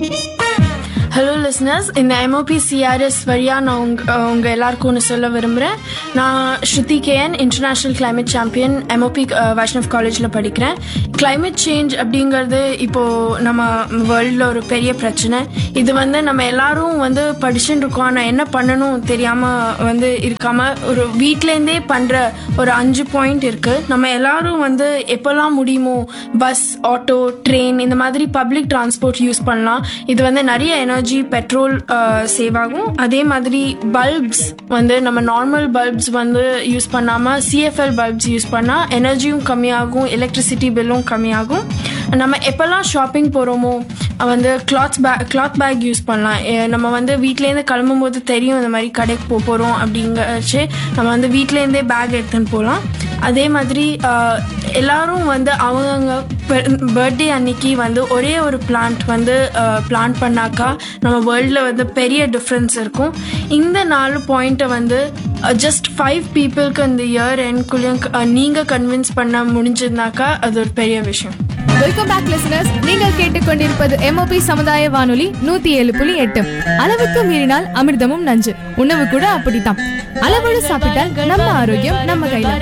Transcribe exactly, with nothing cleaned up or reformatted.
Hello listeners, இந்த MOP CRS வழியாக நான் உங்க உங்கள் எல்லாருக்கும் ஒன்று சொல்ல விரும்புகிறேன். நான் ஸ்ருதி KN, international climate champion, MOP Vaishnaw காலேஜில் படிக்கிறேன். கிளைமேட் சேஞ்ச் அப்படிங்கிறது இப்போது நம்ம வேர்ல்டில் ஒரு பெரிய பிரச்சனை. இது வந்து நம்ம எல்லாரும் வந்து படிச்சுட்டு இருக்கோம், ஆனால் என்ன பண்ணணும் தெரியாமல் வந்து இருக்காமல் ஒரு வீட்டிலேருந்தே பண்ணுற ஒரு அஞ்சு பாயிண்ட் இருக்குது. நம்ம எல்லாரும் வந்து எப்போல்லாம் முடியுமோ பஸ், ஆட்டோ, ட்ரெயின் இந்த மாதிரி பப்ளிக் டிரான்ஸ்போர்ட் யூஸ் பண்ணலாம். இது வந்து நிறைய எனர்ஜி, பெட்ரோல் சேவ் ஆகும். அதே மாதிரி பல்ப்ஸ் வந்து நம்ம நார்மல் பல்ப்ஸ் வந்து யூஸ் பண்ணாமல் சிஎஃப்எல் பல்ப்ஸ் யூஸ் பண்ணால் எனர்ஜியும் கம்மியாகும், எலக்ட்ரிசிட்டி பில்லும் கம்மியாகும். நம்ம எப்போல்லாம் ஷாப்பிங் போகிறோமோ வந்து cloth back cloth bag use பண்ணலாம். நம்ம வந்து வீட்டிலேருந்து கிளம்பும் போது தெரியும் இந்த மாதிரி கடைக்கு போக போகிறோம் அப்படிங்கச்சு நம்ம வந்து வீட்டிலேருந்தே பேக் எடுத்துன்னு போகலாம். அதே மாதிரி எல்லாரும் வந்து அவங்கவுங்க பர்த்டே அன்னைக்கு வந்து ஒரே ஒரு பிளான்ட் வந்து பிளான்ட் பண்ணாக்கா நம்ம வேர்ல்டில் வந்து பெரிய டிஃப்ரென்ஸ் இருக்கும். இந்த நாலு பாயிண்ட்டை வந்து ஜஸ்ட் ஃபைவ் பீப்புளுக்கு இந்த இயர் என்குள்ளேயும் நீங்கள் கன்வின்ஸ் பண்ண முடிஞ்சிருந்தாக்கா அது ஒரு பெரிய விஷயம். Welcome back listeners. நீங்கள் கேட்டுக்கொண்டிருப்பது எம்ஓபி சமுதாய வானொலி நூத்தி ஏழு புள்ளி எட்டு. அளவுக்கு மீறினால் அமிர்தமும் நஞ்சு. உணவு கூட அப்படித்தான். அளவோடு சாப்பிட்டால் நம்ம ஆரோக்கியம் நம்ம கையில.